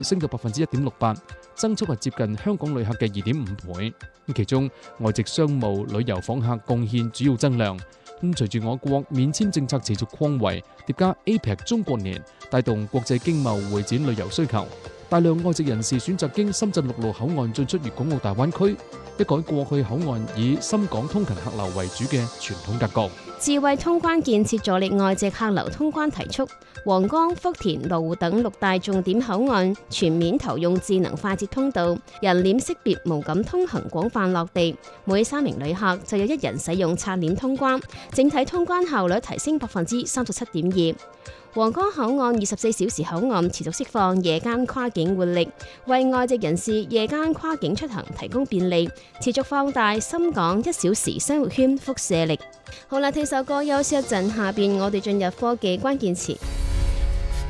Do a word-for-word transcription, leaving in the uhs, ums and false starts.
升到百分之一點六八，增速係接近香港旅客嘅二點五倍。其中外籍商務旅遊訪客貢獻主要增量。咁隨住我國免簽政策持續擴圍，疊加 A P E C 中國年，帶動國際經貿會展旅遊需求，大量外籍人士選擇經深圳陸路口岸進出粵港澳大灣區，一改過去口岸以深港通勤客流為主嘅傳統格局。 智慧通關建設助力外籍客流通關提速，皇崗、福田、羅湖等六大重點口岸全面投用智能快捷通道，人臉識別無感通行廣泛落地，每三名旅客就有一人使用刷臉通關，整體通關效率提升百分之三十七點二。皇崗口岸二十四小時口岸持續釋放夜間跨境活力，為外籍人士夜間跨境出行提供便利，持續放大深港一小時生活圈輻射力。好啦，聽首歌休息一陣，下邊我哋進入科技關鍵詞。